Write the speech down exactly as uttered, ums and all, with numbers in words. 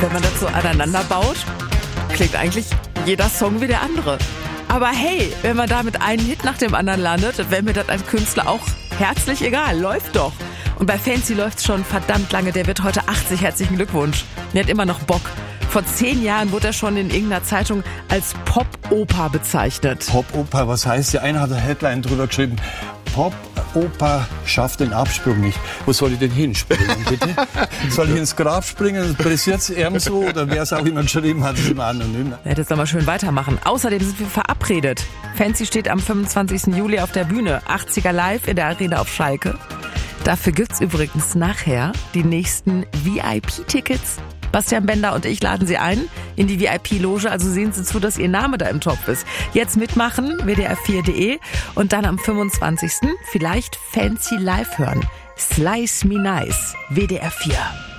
Wenn man das so aneinander baut, klingt eigentlich jeder Song wie der andere. Aber hey, wenn man da mit einem Hit nach dem anderen landet, wäre mir das als Künstler auch herzlich egal. Läuft doch. Und bei Fancy läuft's schon verdammt lange. Der wird heute achtzig. Herzlichen Glückwunsch. Der hat immer noch Bock. Vor zehn Jahren wurde er schon in irgendeiner Zeitung als Pop-Oper bezeichnet. Pop-Oper, was heißt? Der eine hat eine Headline drüber geschrieben. Pop-Oper schafft den Absprung nicht. Wo soll ich denn hinspringen, bitte? Soll ich ins Grab springen? Pressiert's ebenso? Oder wer es auch immer geschrieben hat, ist immer anonym. Er hätte jetzt noch mal schön weitermachen. Außerdem sind wir verabredet. Fancy steht am fünfundzwanzigsten Juli auf der Bühne. achtziger live in der Arena auf Schalke. Dafür gibt's übrigens nachher die nächsten V I P-Tickets. Bastian Bender und ich laden Sie ein in die V I P-Loge, also sehen Sie zu, dass Ihr Name da im Topf ist. Jetzt mitmachen, w d r vier punkt de und dann am fünfundzwanzigsten vielleicht Fancy live hören. Slice Me Nice, W D R vier.